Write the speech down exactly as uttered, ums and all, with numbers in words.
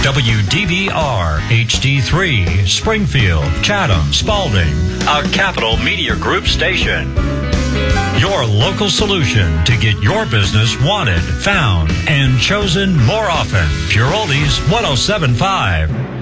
W D V R H D three, Springfield, Chatham, Spalding, a Capital Media Group station. Your local solution to get your business wanted, found, and chosen more often. Pure Oldies one oh seven point five.